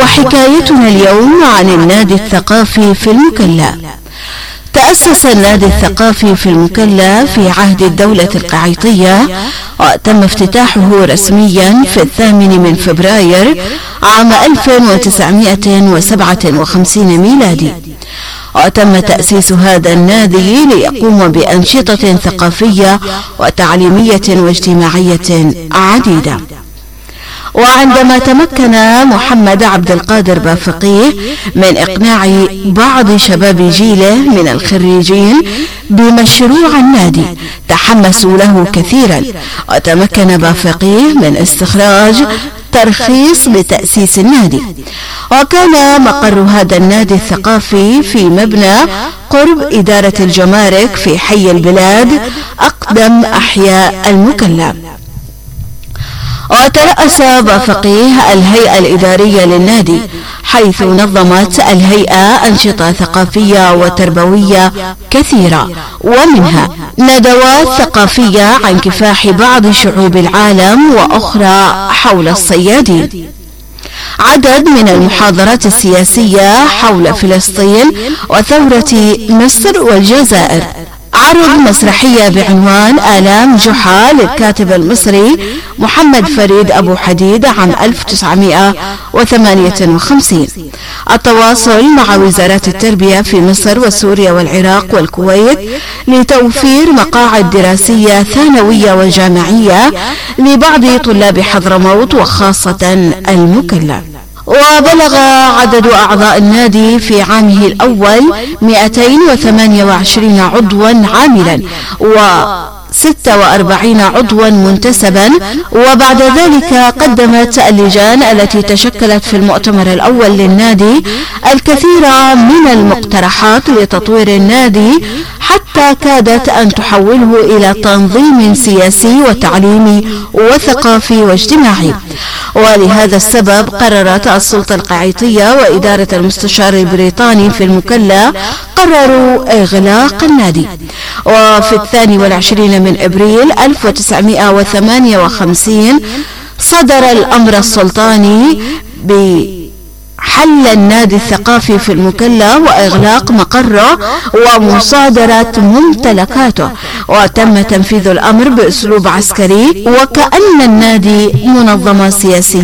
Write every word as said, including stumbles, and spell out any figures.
وحكايتنا اليوم عن النادي الثقافي في المكلا. تأسس النادي الثقافي في المكلا في عهد الدولة القعيطية، وتم افتتاحه رسميا في الثامن من فبراير عام ألف وتسعمائة وسبعة وخمسين ميلادي. وتم تأسيس هذا النادي ليقوم بأنشطة ثقافية وتعليمية واجتماعية عديدة. وعندما تمكن محمد عبد القادر بافقيه من إقناع بعض شباب جيله من الخريجين بمشروع النادي، تحمسوا له كثيرا، وتمكن بافقيه من استخراج ترخيص لتأسيس النادي. وكان مقر هذا النادي الثقافي في مبنى قرب إدارة الجمارك في حي البلاد، أقدم أحياء المكلا. وترأس بافقيه الهيئة الإدارية للنادي، حيث نظمت الهيئة أنشطة ثقافية وتربوية كثيرة، ومنها ندوات ثقافية عن كفاح بعض شعوب العالم وأخرى حول الصيادين، عدد من المحاضرات السياسية حول فلسطين وثورة مصر والجزائر، عرض مسرحية بعنوان آلام جحا للكاتب المصري محمد فريد أبو حديد عام ألف وتسعمائة وثمانية وخمسين، التواصل مع وزارات التربية في مصر وسوريا والعراق والكويت لتوفير مقاعد دراسية ثانوية وجامعية لبعض طلاب حضرموت وخاصة المكلا. وبلغ عدد أعضاء النادي في عامه الأول مئتين وثمانية وعشرين عضوا عاملا و ستة وأربعين عضوا منتسبا. وبعد ذلك قدمت اللجان التي تشكلت في المؤتمر الأول للنادي الكثير من المقترحات لتطوير النادي، حتى كادت أن تحوله إلى تنظيم سياسي وتعليمي وثقافي واجتماعي. ولهذا السبب قررت السلطة القعيطية وإدارة المستشار البريطاني في المكلا قرروا إغلاق النادي. وفي الثاني والعشرين من أبريل ألف وتسعمائة وثمانية وخمسين صدر الأمر السلطاني بحل النادي الثقافي في المكلا وإغلاق مقره ومصادرة ممتلكاته، وتم تنفيذ الأمر بأسلوب عسكري وكأن النادي منظمة سياسية.